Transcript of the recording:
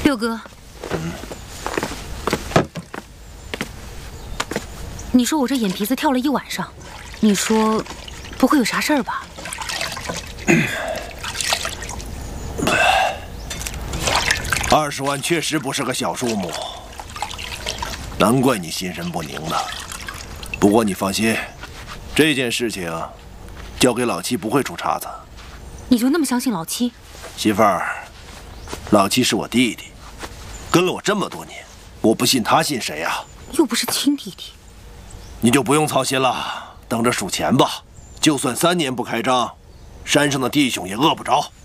六哥，你说我这眼皮子跳了一晚上，你说不会有啥事儿吧 ？20万确实不是个小数目，难怪你心神不宁呢。不过你放心，这件事情交给老七不会出岔子。 你就那么相信老七？ 媳妇儿，老七是我弟弟，跟了我这么多年，我不信他信谁啊？ 又不是亲弟弟。 你就不用操心了，等着数钱吧。就算3年不开张，山上的弟兄也饿不着。